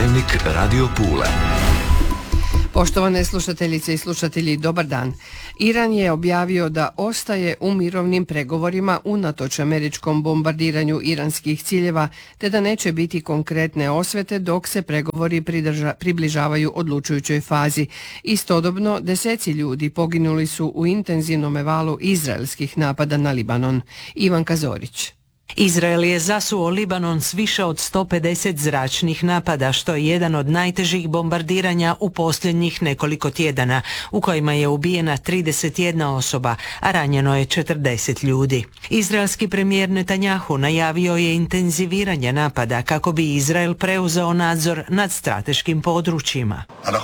Dnevnik Radio Pule. Poštovane slušateljice i slušatelji, dobar dan. Iran je objavio da ostaje u mirovnim pregovorima unatoč američkom bombardiranju iranskih ciljeva, te da neće biti konkretne osvete dok se pregovori približavaju odlučujućoj fazi. Istodobno, deseci ljudi poginuli su u intenzivnom valu izraelskih napada na Libanon. Ivanka Zorić. Izrael je zasuo Libanon s više od 150 zračnih napada, što je jedan od najtežih bombardiranja u posljednjih nekoliko tjedana, u kojima je ubijena 31 osoba, a ranjeno je 40 ljudi. Izraelski premijer Netanjahu najavio je intenziviranje napada kako bi Izrael preuzeo nadzor nad strateškim područjima.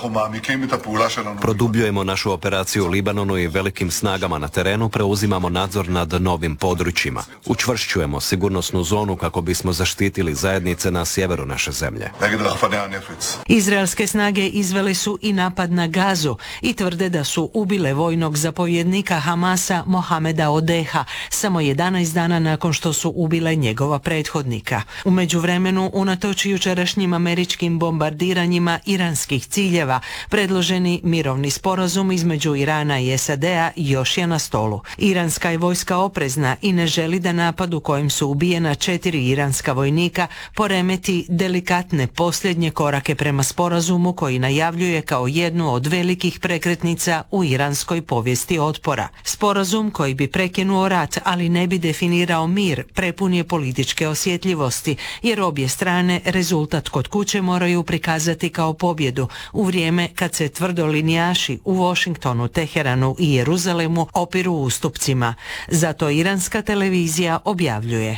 Produbljujemo našu operaciju u Libanonu i velikim snagama na terenu preuzimamo nadzor nad novim područjima. Učvršćujemo sigurnosnu zonu kako bismo zaštitili zajednice na sjeveru naše zemlje. Izraelske snage izvele su i napad na Gazu i tvrde da su ubile vojnog zapovjednika Hamasa Mohameda Odeha samo 11 dana nakon što su ubile njegova prethodnika. U međuvremenu, unatoč jučerašnjim američkim bombardiranjima iranskih ciljeva, predloženi mirovni sporazum između Irana i SAD-a još je na stolu. Iranska je vojska oprezna i ne želi da napad u kojem su ubijena 4 iranska vojnika poremeti delikatne posljednje korake prema sporazumu koji najavljuje kao jednu od velikih prekretnica u iranskoj povijesti otpora. Sporazum koji bi prekinuo rat, ali ne bi definirao mir, prepun je političke osjetljivosti, jer obje strane rezultat kod kuće moraju prikazati kao pobjedu u vrijeme kad se tvrdolinijaši u Washingtonu, Teheranu i Jeruzalemu opiru ustupcima. Zato iranska televizija objavljuje: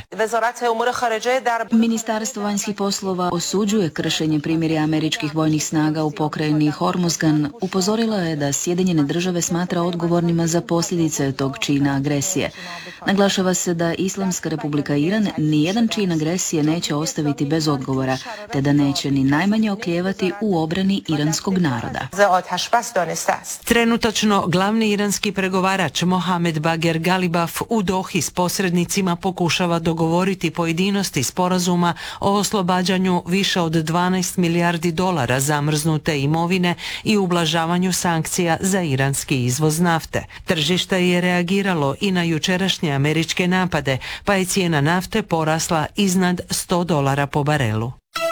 Ministarstvo vanjskih poslova osuđuje kršenje primirja američkih vojnih snaga u pokrajini Hormuzgan. Upozorila je da Sjedinjene države smatra odgovornima za posljedice tog čina agresije. Naglašava se da Islamska republika Iran nijedan čin agresije neće ostaviti bez odgovora, te da neće ni najmanje oklijevati u obrani iranskog naroda. Trenutačno glavni iranski pregovarač Mohamed Bager Galibaf u Dohi s posrednicima pokušava dogovoriti pojedinosti sporazuma o oslobađanju više od 12 milijardi dolara zamrznute imovine i ublažavanju sankcija za iranski izvoz nafte. Tržište je reagiralo i na jučerašnje američke napade, pa je cijena nafte porasla iznad $100 po barelu.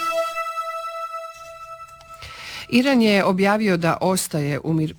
Iran je objavio da ostaje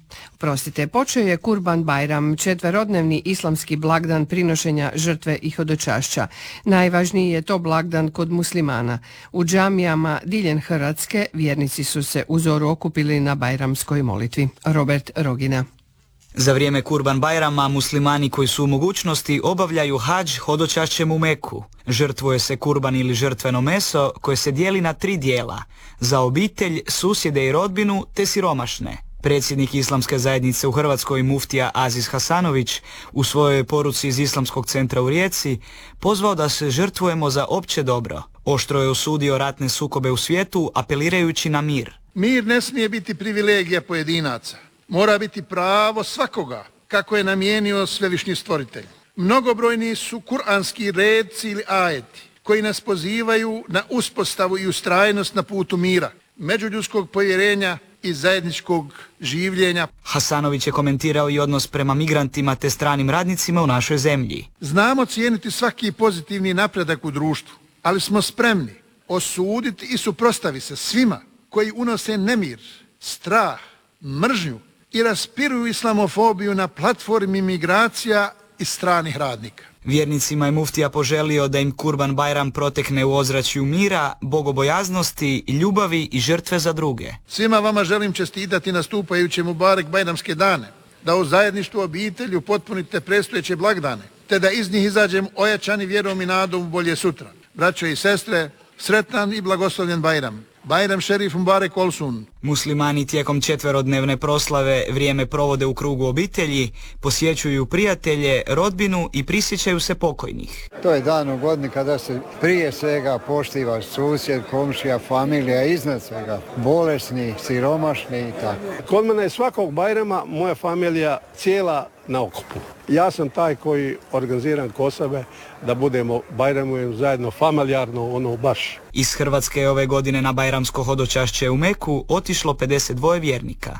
počeo je Kurban Bajram, 4-dnevni islamski blagdan prinošenja žrtve i hodočašća. Najvažniji je to blagdan kod muslimana. U džamijama diljem Hrvatske vjernici su se u zoru okupili na bajramskoj molitvi. Robert Rogina. Za vrijeme Kurban Bajrama muslimani koji su u mogućnosti obavljaju hadž hodočašćem u Meku. Žrtvuje se kurban ili žrtveno meso koje se dijeli na 3 dijela: za obitelj, susjede i rodbinu te siromašne. Predsjednik Islamske zajednice u Hrvatskoj muftija Aziz Hasanović u svojoj poruci iz Islamskog centra u Rijeci pozvao da se žrtvujemo za opće dobro. Oštro je osudio ratne sukobe u svijetu apelirajući na mir. Mir ne smije biti privilegija pojedinaca. Mora biti pravo svakoga, kako je namijenio svevišnji stvoritelj. Mnogobrojni su kuranski redci ili ajeti koji nas pozivaju na uspostavu i ustrajnost na putu mira, međuljudskog povjerenja i zajedničkog življenja. Hasanović je komentirao i odnos prema migrantima te stranim radnicima u našoj zemlji. Znamo cijeniti svaki pozitivni napredak u društvu, ali smo spremni osuditi i suprotstaviti se svima koji unose nemir, strah, mržnju i raspiruju islamofobiju na platformi migracija i stranih radnika. Vjernicima je muftija poželio da im Kurban Bajram protekne u ozračju mira, bogobojaznosti, ljubavi i žrtve za druge. Svima vama želim čestitati nastupajuće Mubarek Bajramske dane, da u zajedništvu obitelji upotpunite predstojeće blagdane, te da iz njih izađemo ojačani vjerom i nadom u bolje sutra. Braćo i sestre, sretan i blagoslovljen Bajram. Bajram šerif Mubarek Olsun. Muslimani tijekom 4-dnevne proslave vrijeme provode u krugu obitelji, posjećuju prijatelje, rodbinu i prisjećaju se pokojnih. To je dan u godini kada se prije svega poštiva susjed, komšija, familija, iznad svega bolesni, siromašni i tako. Kod mene svakog Bajrama moja familija cijela na okupu. Ja sam taj koji organiziram kod sebe da budemo Bajramujem zajedno familijarno, ono baš. Iz Hrvatske je ove godine na bajramsko hodočašće u Meku otišlo 52 vjernika.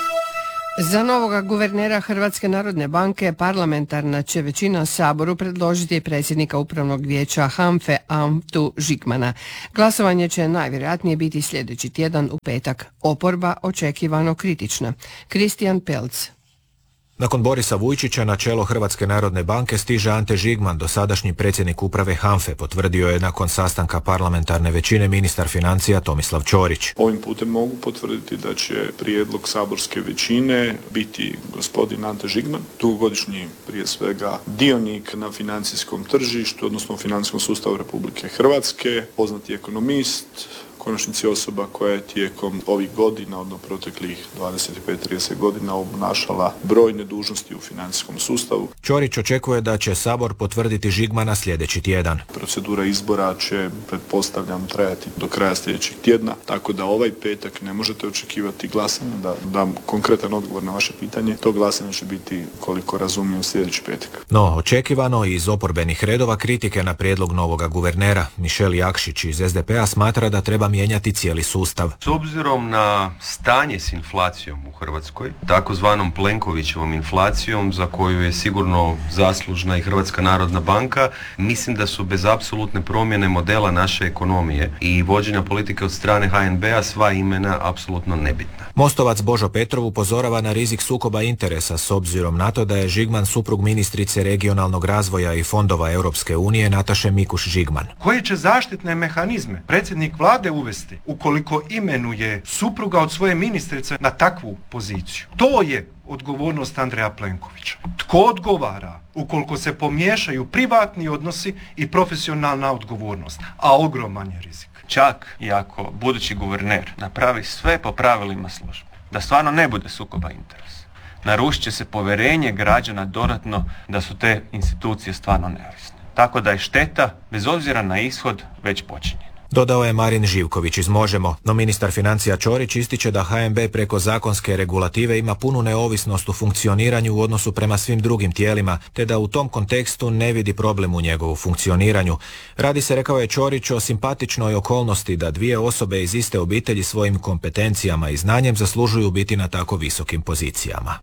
Za novoga guvernera Hrvatske narodne banke parlamentarna će većina u Saboru predložiti predsjednika upravnog vijeća HANFE Antu Žigmana. Glasovanje će najvjerojatnije biti sljedeći tjedan u petak. Oporba očekivano kritična. Kristijan Pelc. Nakon Borisa Vujčića na čelo Hrvatske narodne banke stiže Ante Žigman, dosadašnji predsjednik uprave HANFE, potvrdio je nakon sastanka parlamentarne većine ministar financija Tomislav Ćorić. Ovim putem mogu potvrditi da će prijedlog saborske većine biti gospodin Ante Žigman, dugogodišnji prije svega dionik na financijskom tržištu, odnosno u financijskom sustavu Republike Hrvatske, poznati ekonomist, konačnici osoba koja je tijekom ovih godina, odnosno proteklih 25-30 godina obnašala brojne dužnosti u financijskom sustavu. Ćorić očekuje da će Sabor potvrditi Žigmana sljedeći tjedan. Procedura izbora će, pretpostavljam, trajati do kraja sljedećeg tjedna, tako da ovaj petak ne možete očekivati glasanje. Da dam konkretan odgovor na vaše pitanje, to glasanje će biti, koliko razumijem, sljedeći petak. No, očekivano iz oporbenih redova kritike na prijedlog novoga guvernera. Mišel Jakšić iz SDP-a smatra da treba mijenjati cijeli sustav. S obzirom na stanje s inflacijom u Hrvatskoj, takozvanom Plenkovićevom inflacijom za koju je sigurno zaslužna i Hrvatska narodna banka, mislim da su bez apsolutne promjene modela naše ekonomije i vođenja politike od strane HNB-a sva imena apsolutno nebitna. Mostovac Božo Petrov upozorava na rizik sukoba interesa s obzirom na to da je Žigman suprug ministrice regionalnog razvoja i fondova Europske unije Nataše Mikuš Žigman. Koje će zaštitne mehanizme predsjednik vlade uvesti ukoliko imenuje supruga od svoje ministrice na takvu poziciju? To je odgovornost Andreja Plenkovića. Tko odgovara ukoliko se pomiješaju privatni odnosi i profesionalna odgovornost, a ogroman je rizik. Čak i ako budući guverner napravi sve po pravilima službe, da stvarno ne bude sukoba interesa, narušit će se povjerenje građana dodatno da su te institucije stvarno neovisne. Tako da je šteta, bez obzira na ishod, već počinjena. Dodao je Marin Živković iz Možemo, no ministar financija Ćorić ističe da HNB preko zakonske regulative ima punu neovisnost u funkcioniranju u odnosu prema svim drugim tijelima, te da u tom kontekstu ne vidi problem u njegovu funkcioniranju. Radi se, rekao je Ćorić, o simpatičnoj okolnosti da dvije osobe iz iste obitelji svojim kompetencijama i znanjem zaslužuju biti na tako visokim pozicijama.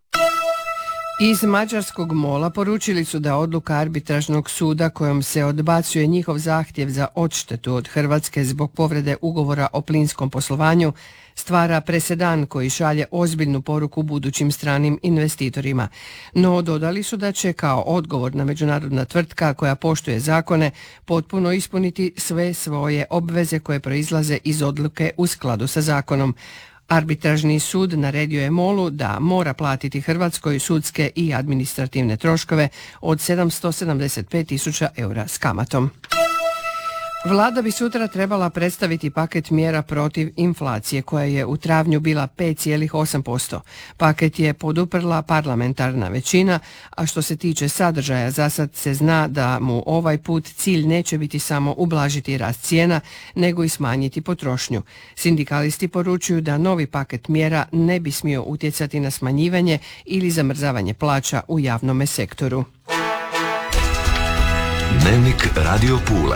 Iz mađarskog MOL-a poručili su da odluka arbitražnog suda kojom se odbacuje njihov zahtjev za odštetu od Hrvatske zbog povrede ugovora o plinskom poslovanju stvara presedan koji šalje ozbiljnu poruku budućim stranim investitorima. No dodali su da će kao odgovorna međunarodna tvrtka koja poštuje zakone potpuno ispuniti sve svoje obveze koje proizlaze iz odluke u skladu sa zakonom. Arbitražni sud naredio je MOL-u da mora platiti Hrvatskoj sudske i administrativne troškove od 775.000 eura s kamatom. Vlada bi sutra trebala predstaviti paket mjera protiv inflacije koja je u travnju bila 5,8%. Paket je poduprla parlamentarna većina, a što se tiče sadržaja, zasad se zna da mu ovaj put cilj neće biti samo ublažiti rast cijena, nego i smanjiti potrošnju. Sindikalisti poručuju da novi paket mjera ne bi smio utjecati na smanjivanje ili zamrzavanje plaća u javnome sektoru. Dnevnik Radio Pule.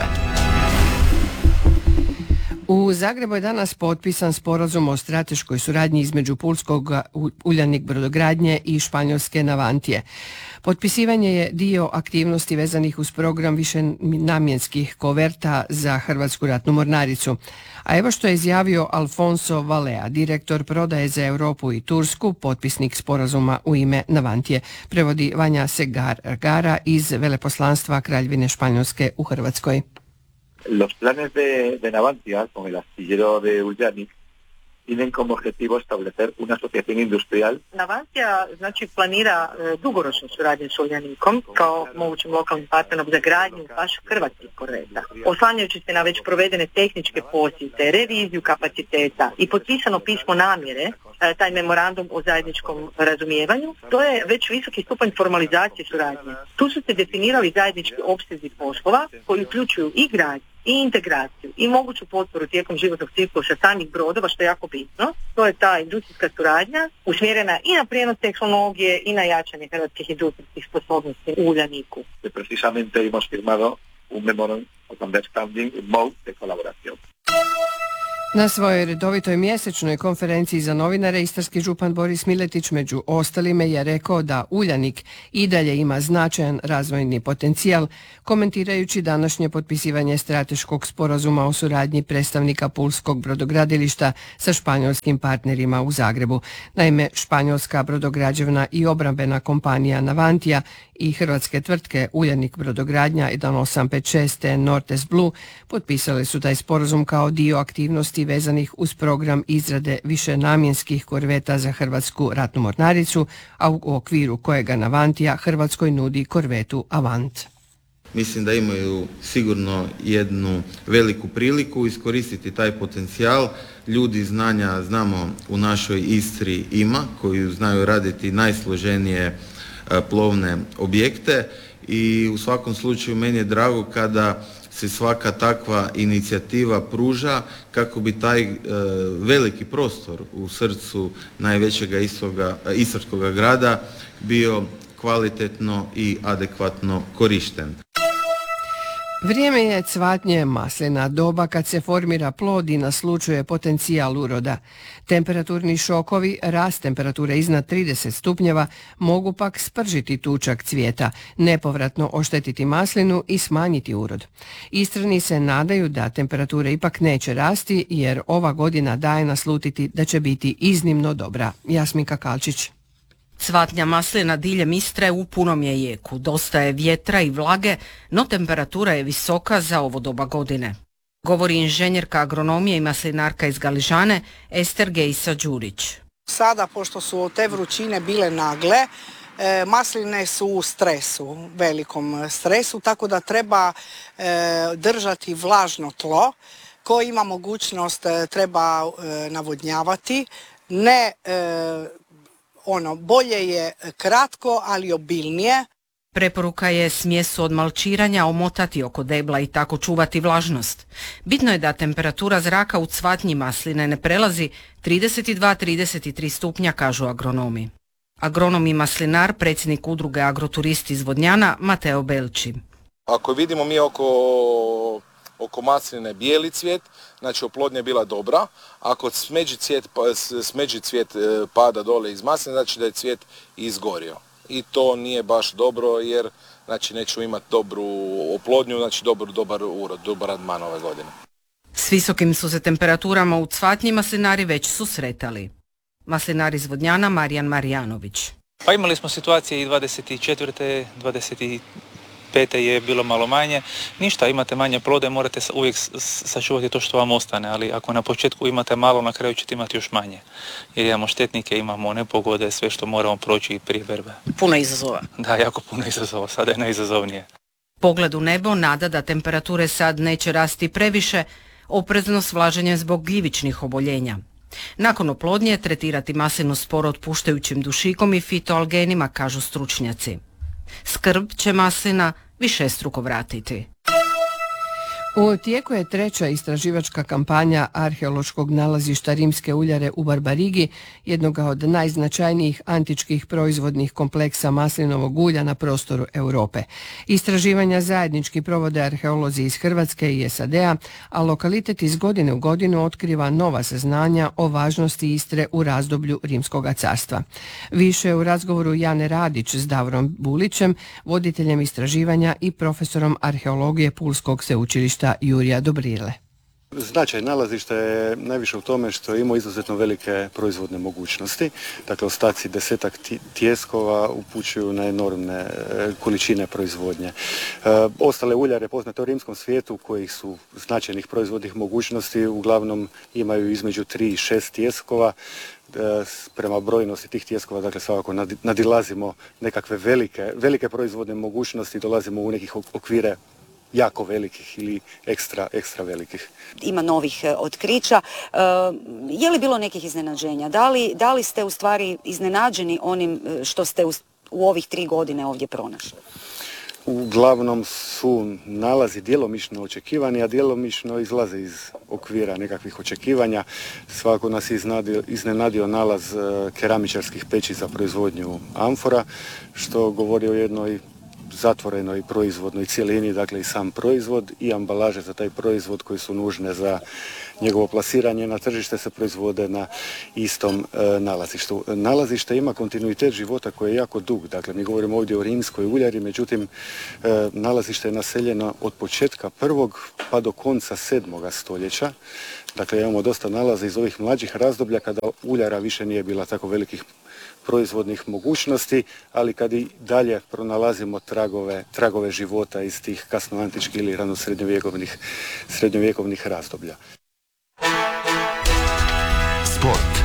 U Zagrebu je danas potpisan sporazum o strateškoj suradnji između pulskog Uljanik brodogradnje i španjolske Navantije. Potpisivanje je dio aktivnosti vezanih uz program višenamjenskih koverta za Hrvatsku ratnu mornaricu. A evo što je izjavio Alfonso Valea, direktor prodaje za Europu i Tursku, potpisnik sporazuma u ime Navantije. Prevodi Vanja Segarra iz veleposlanstva Kraljevine Španjolske u Hrvatskoj. Los planes de Navantia con el astillero de Uljanik tienen como objetivo establecer una asociación industrial. Navantia znači planira dugoročnu suradnju s Uljanikom kao mogućim lokalnim partnerom za gradnju baš hrvatskih korveta. Oslanjajući se na već provedene tehničke posjete, reviziju kapaciteta i potpisano pismo namjere, taj memorandum o zajedničkom razumijevanju, to je već visoki stupanj formalizacije suradnje. Tu su se definirali zajednički opsezi poslova koji uključuju i gradnju i integraciju i moguću potporu tijekom životnog ciklusa samih brodova, što je jako bitno. To je ta industrijska suradnja usmjerena i na prijenos tehnologije i na jačanje hrvatskih industrijskih sposobnosti u Uljaniku. Precisamente hemos firmado un memorandum of understanding, un MOU de colaboración. Na svojoj redovitoj mjesečnoj konferenciji za novinare istarski župan Boris Miletić među ostalime je rekao da Uljanik i dalje ima značajan razvojni potencijal, komentirajući današnje potpisivanje strateškog sporazuma o suradnji predstavnika pulskog brodogradilišta sa španjolskim partnerima u Zagrebu. Naime, španjolska brodograđevna i obrambena kompanija Navantia i hrvatske tvrtke Uljanik brodogradnja 1856 te Nortes Blue potpisali su taj sporazum kao dio aktivnosti vezanih uz program izrade višenamjenskih korveta za hrvatsku ratnu mornaricu, a u okviru kojega Navantia Hrvatskoj nudi korvetu Avant. Mislim da imaju sigurno jednu veliku priliku iskoristiti taj potencijal. Ljudi znanja znamo u našoj Istri ima, koji znaju raditi najsloženije plovne objekte i u svakom slučaju meni je drago kada se svaka takva inicijativa pruža kako bi taj veliki prostor u srcu najvećega istarskoga grada bio kvalitetno i adekvatno korišten. Vrijeme je cvatnje maslina, doba kad se formira plod i naslučuje potencijal uroda. Temperaturni šokovi, rast temperature iznad 30 stupnjeva mogu pak spržiti tučak cvijeta, nepovratno oštetiti maslinu i smanjiti urod. Istrani se nadaju da temperature ipak neće rasti jer ova godina daje naslutiti da će biti iznimno dobra. Jasminka Kalčić. Cvatnja maslina diljem Istre u punom je jeku. Dosta je vjetra i vlage, no temperatura je visoka za ovo doba godine. Govori inženjerka agronomije i maslinarka iz Galižane Ester Gejsa-Đurić. Sada, pošto su te vrućine bile nagle, masline su u stresu, velikom stresu, tako da treba držati vlažno tlo. Ko ima mogućnost treba navodnjavati, ne bolje je kratko, ali obilnije. Preporuka je smjesu od malčiranja omotati oko debla i tako čuvati vlažnost. Bitno je da temperatura zraka u cvatnji masline ne prelazi 32-33 stupnja, kažu agronomi. Agronom i maslinar, predsjednik udruge Agroturisti iz Vodnjana, Mateo Belči. Ako vidimo mi oko masline bijeli cvijet, znači oplodnja je bila dobra. Ako smeđi cvijet pada dole iz masline, znači da je cvijet izgorio. I to nije baš dobro jer znači nećemo imati dobru oplodnju, znači dobar urod, dobar radman ove godine. S visokim su se temperaturama u cvatnji maslinari već susretali. Maslinar iz Vodnjana Marijan Marijanović. Pa imali smo situacije i 24. 25. je bilo malo manje. Ništa, imate manje plode, morate uvijek sačuvati to što vam ostane, ali ako na početku imate malo, na kraju ćete imati još manje. Jer imamo štetnike, imamo nepogode, sve što moramo proći prije berbe. Puno izazova. Da, jako puno izazova, sada je najizazovnije. Pogled u nebo nada da temperature sad neće rasti previše, oprezno s vlaženjem zbog gljivičnih oboljenja. Nakon oplodnje tretirati maslinu sporo otpuštajućim dušikom i fitoalgenima, kažu stručnjaci. Skrb će maslina višestruko vratiti. U tijeku je treća istraživačka kampanja arheološkog nalazišta rimske uljare u Barbarigi, jednoga od najznačajnijih antičkih proizvodnih kompleksa maslinovog ulja na prostoru Europe. Istraživanja zajednički provode arheolozi iz Hrvatske i SAD-a, a lokalitet iz godine u godinu otkriva nova saznanja o važnosti Istre u razdoblju Rimskog carstva. Više u razgovoru Jane Radić s Davrom Bulićem, voditeljem istraživanja i profesorom arheologije Pulskog sveučilišta Jurija Dobrile. Značaj nalazišta je najviše u tome što ima izuzetno velike proizvodne mogućnosti. Dakle, ostaci 10-ak tjeskova upućuju na enormne količine proizvodnje. Ostale uljare poznate u rimskom svijetu kojih su značajnih proizvodnih mogućnosti uglavnom imaju između 3 i 6 tjeskova. Prema brojnosti tih tjeskova, dakle, svakako nadilazimo nekakve velike proizvodne mogućnosti, dolazimo u nekih okvire jako velikih ili ekstra velikih. Ima novih otkrića. Je li bilo nekih iznenađenja? Da li ste u stvari iznenađeni onim što ste u ovih 3 godine ovdje pronašli? uglavnom su nalazi djelomično očekivani, a djelomično izlaze iz okvira nekakvih očekivanja. Svako nas je iznenadio nalaz keramičarskih peći za proizvodnju amfora, što govori o jednoj zatvorenoj proizvodnoj cjelini, dakle i sam proizvod i ambalaže za taj proizvod koji su nužne za njegovo plasiranje na tržište se proizvode na istom nalazištu. Nalazište ima kontinuitet života koji je jako dug, dakle mi govorimo ovdje o rimskoj uljari, međutim nalazište je naseljeno od početka 1. pa do konca 7. stoljeća. Dakle imamo dosta nalaza iz ovih mlađih razdoblja kada uljara više nije bila tako velikih proizvodnih mogućnosti, ali kad i dalje pronalazimo tragove života iz tih kasnoantičkih ili ranosrednjovjekovnih razdoblja. Sport.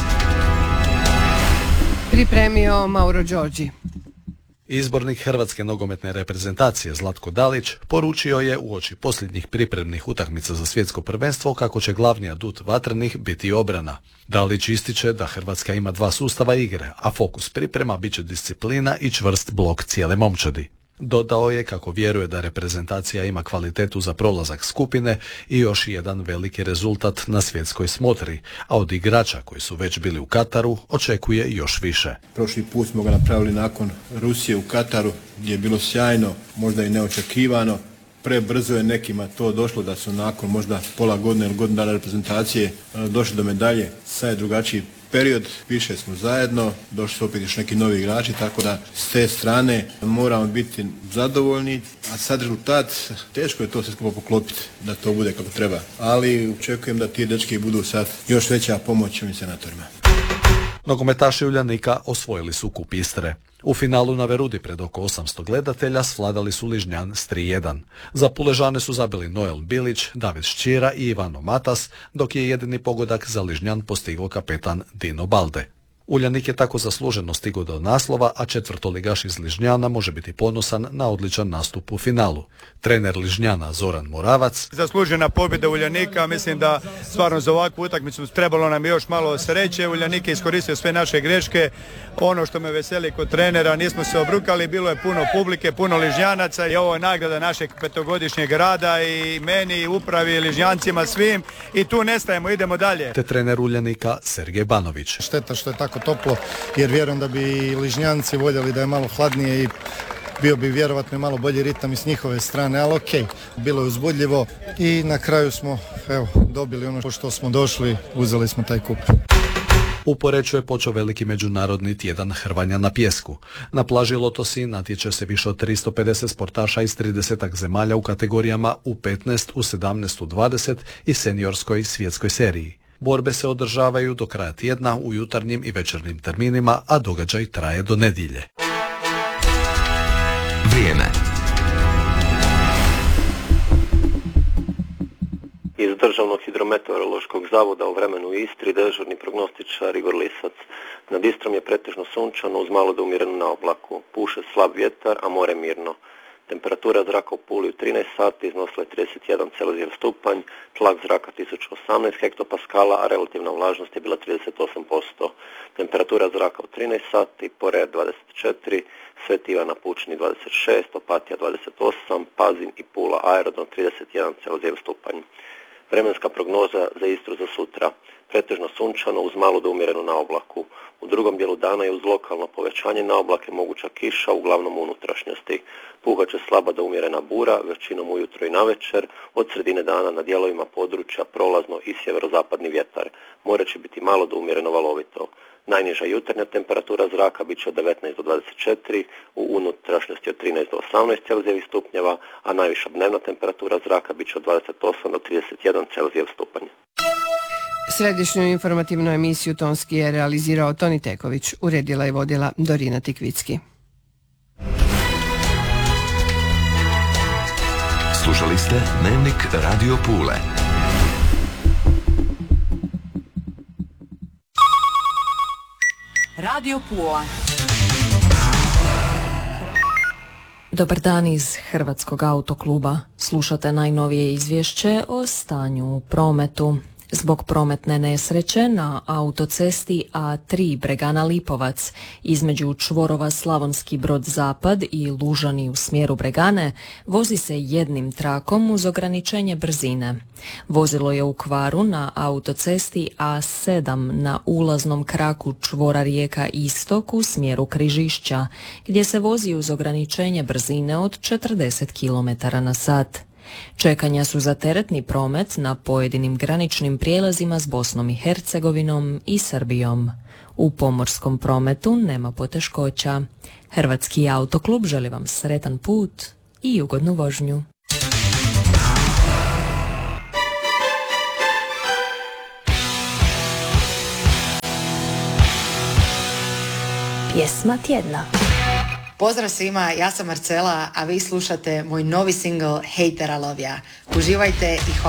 Pripremio Mauro Đorđi. Izbornik hrvatske nogometne reprezentacije Zlatko Dalić poručio je uoči posljednjih pripremnih utakmica za svjetsko prvenstvo kako će glavni adut vatrenih biti obrana. Dalić ističe da Hrvatska ima 2 sustava igre, a fokus priprema bit će disciplina i čvrst blok cijele momčadi. Dodao je kako vjeruje da reprezentacija ima kvalitetu za prolazak skupine i još jedan veliki rezultat na svjetskoj smotri, a od igrača koji su već bili u Kataru očekuje još više. Prošli put smo ga napravili nakon Rusije u Kataru, gdje je bilo sjajno, možda i neočekivano. Prebrzo je nekima to došlo da su nakon možda pola godine ili godinu dana reprezentacije došli do medalje. Sad je drugačiji period, više smo zajedno, došli su opet još neki novi igrači, tako da s te strane moramo biti zadovoljni, a sad rezultat, teško je to sve skupo poklopiti da to bude kako treba, ali očekujem da ti dečki budu sad još veća pomoć ovim senatorima. Nogometaši Uljanika osvojili su kup Istre. U finalu na Verudi pred oko 800 gledatelja svladali su Ližnjan s 3:1. Za Puležane su zabili Noel Bilić, David Šćira i Ivano Matas, dok je jedini pogodak za Ližnjan postigao kapetan Dino Balde. Uljanik je tako zasluženo stigao do naslova, a četvrtoligaš iz Ližnjana može biti ponosan na odličan nastup u finalu. Trener Ližnjana Zoran Moravac: zaslužena pobjeda Uljanika, mislim da stvarno za ovakvu utakmicu trebalo nam još malo sreće. Uljanik je iskoristio sve naše greške. Ono što me veseli kod trenera, nismo se obrukali, bilo je puno publike, puno Ližnjanaca i ovo je nagrada našeg 5-godišnjeg rada i meni, i upravi, Ližnjancima, svim, i tu nestajemo, idemo dalje. Te trener Uljanika Sergej Banović: šteta što je tako toplo, jer vjerujem da bi Ližnjanci voljeli da je malo hladnije i bio bi vjerovatno malo bolji ritam i s njihove strane, ali okej, bilo je uzbudljivo i na kraju smo dobili ono što smo došli, uzeli smo taj kup. U Poreču je počeo veliki međunarodni tjedan hrvanja na pijesku. Na plaži Lotosi natječe se više od 350 sportaša iz 30 zemalja u kategorijama U15, U17, U20 i seniorskoj svjetskoj seriji. Borbe se održavaju do kraja tjedna u jutarnjim i večernjim terminima, a događaj traje do nedjelje. Vrijeme. Iz Državnog hidrometeorološkog zavoda u vremenu u Istri dežurni prognostičar Igor Lisac. Nad Istrom je pretežno sunčano uz malo do umjereno na oblaku. Puše slab vjetar, a more mirno. Temperatura zraka u Puli u 13 sati iznosila je 31 Celzijev stupanj, tlak zraka 1018 hektopaskala, a relativna vlažnost je bila 38%. Temperatura zraka u 13 sati, Poreja 24, Sveti Ivan na Pučini 26, Opatija 28, Pazin i Pula aerodrom 31 Celzijev stupanj. Vremenska prognoza za Istru za sutra. Pretežno sunčano uz malo do umjereno na oblaku. U drugom dijelu dana je uz lokalno povećanje na oblake moguća kiša, uglavnom u unutrašnjosti. Puhat će slaba do umjerena bura, većinom ujutro i navečer, od sredine dana na dijelovima područja prolazno i sjeverozapadni vjetar. More će biti malo do umjereno valovito. Najniža jutarnja temperatura zraka bit će od 19 do 24, u unutrašnjosti od 13 do 18 Celzijevih stupnjeva, a najviša dnevna temperatura zraka bit će od 28 do 31 Celzijev stupanj. Središnju informativnu emisiju tonski je realizirao Toni Teković, uredila i vodila Dorina Tikvicki. Slušali ste Dnevnik Radio Pule. Radio Pula. Dobar dan iz Hrvatskog autokluba. Slušate najnovije izvješće o stanju u prometu. Zbog prometne nesreće na autocesti A3 Bregana Lipovac između čvorova Slavonski Brod Zapad i Lužani u smjeru Bregane vozi se jednim trakom uz ograničenje brzine. Vozilo je u kvaru na autocesti A7 na ulaznom kraku čvora Rijeka Istok u smjeru Križišća, gdje se vozi uz ograničenje brzine od 40 km/h. Čekanja su za teretni promet na pojedinim graničnim prijelazima s Bosnom i Hercegovinom i Srbijom. U pomorskom prometu nema poteškoća. Hrvatski autoklub želi vam sretan put i ugodnu vožnju. Pjesma tjedna. Pozdrav svima, ja sam Marcela, a vi slušate moj novi singl Hejtera Lovija. Uživajte i hvala.